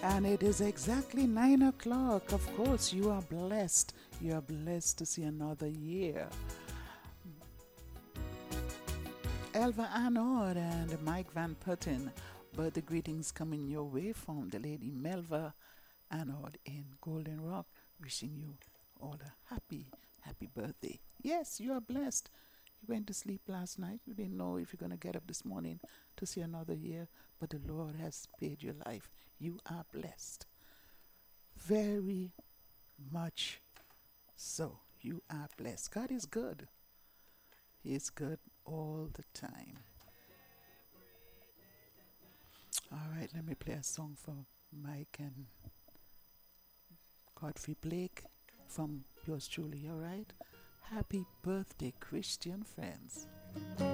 And it is exactly 9 o'clock. Of course, you are blessed. You are blessed to see another year. Elva Arnold and Mike Van Putten. Birthday greetings coming your way from the lady Melva Arnold in Golden Rock. Wishing you all a happy birthday. Yes, you are blessed. You went to sleep last night. You didn't know if you're going to get up this morning to see another year, but the Lord has spared your life. You are blessed. Very much so. You are blessed. God is good. He is good all the time. All right, let me play a song for Mike and Godfrey Blake from yours truly, all right? Happy birthday, Christian friends.